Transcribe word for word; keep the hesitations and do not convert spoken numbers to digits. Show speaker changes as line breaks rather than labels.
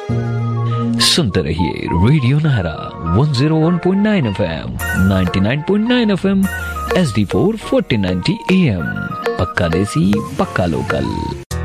सुनते रहिए radio Naira one zero one point nine FM, ninety nine point nine FM, H D four fourteen ninety am. पक्का देसी पक्का local.